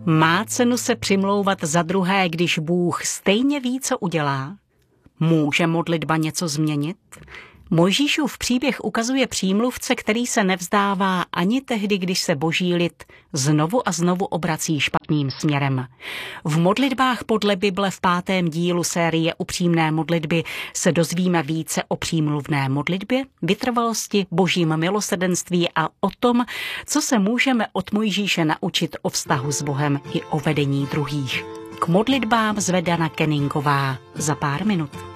Má cenu se přimlouvat za druhé, když Bůh stejně ví, co udělá? Může modlitba něco změnit? Mojžíšův příběh ukazuje přímluvce, který se nevzdává ani tehdy, když se boží lid znovu a znovu obrací špatným směrem. V modlitbách podle Bible v 5. dílu série Upřímné modlitby se dozvíme více o přímluvné modlitbě, vytrvalosti, božím milosrdenství a o tom, co se můžeme od Mojžíše naučit o vztahu s Bohem i o vedení druhých. K modlitbám zve Dana Kenningová za pár minut.